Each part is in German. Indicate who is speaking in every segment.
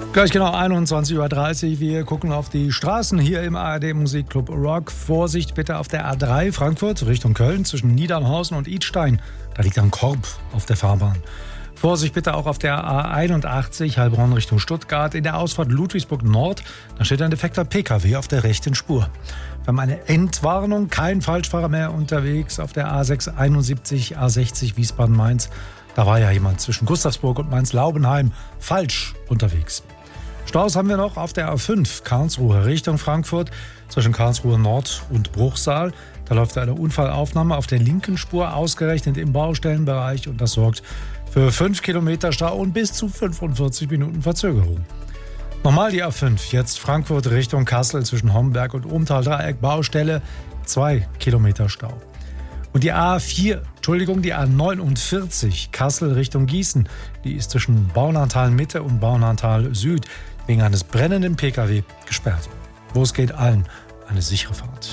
Speaker 1: Gleich genau 21:30 Uhr. Wir gucken auf die Straßen hier im ARD Musikclub Rock. Vorsicht bitte auf der A3 Frankfurt Richtung Köln zwischen Niedernhausen und Idstein. Da liegt ein Korb auf der Fahrbahn. Vorsicht bitte auch auf der A81 Heilbronn Richtung Stuttgart. In der Ausfahrt Ludwigsburg Nord, da steht ein defekter PKW auf der rechten Spur. Wir haben eine Endwarnung, kein Falschfahrer mehr unterwegs auf der A671 A60 Wiesbaden-Mainz. Da war ja jemand zwischen Gustavsburg und Mainz-Laubenheim falsch unterwegs. Staus haben wir noch auf der A5 Karlsruhe Richtung Frankfurt zwischen Karlsruhe Nord und Bruchsal. Da läuft eine Unfallaufnahme auf der linken Spur ausgerechnet im Baustellenbereich und das sorgt für 5 Kilometer Stau und bis zu 45 Minuten Verzögerung. Nochmal die A5, jetzt Frankfurt Richtung Kassel zwischen Homberg und Umtal-Dreieck Baustelle, 2 Kilometer Stau. Und die A49 Kassel Richtung Gießen, die ist zwischen Baunatal Mitte und Baunatal Süd wegen eines brennenden PKW gesperrt. Wo es geht, allen eine sichere Fahrt.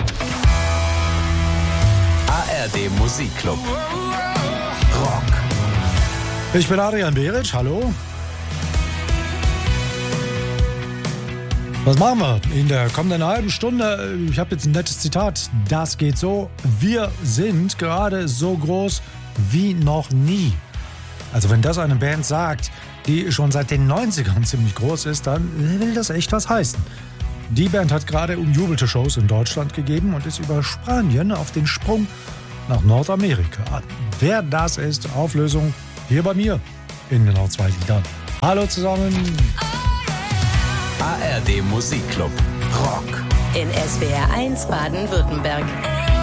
Speaker 2: ARD Musikclub Rock.
Speaker 1: Ich bin Adrian Beric, hallo. Was machen wir in der kommenden halben Stunde? Ich habe jetzt ein nettes Zitat. Das geht so: Wir sind gerade so groß wie noch nie. Also wenn das eine Band sagt, die schon seit den 90ern ziemlich groß ist, dann will das echt was heißen. Die Band hat gerade umjubelte Shows in Deutschland gegeben und ist über Spanien auf den Sprung nach Nordamerika. Wer das ist, Auflösung hier bei mir in genau 2 Liedern. Hallo zusammen.
Speaker 2: ARD Musikclub Rock.
Speaker 3: In SWR 1 Baden-Württemberg.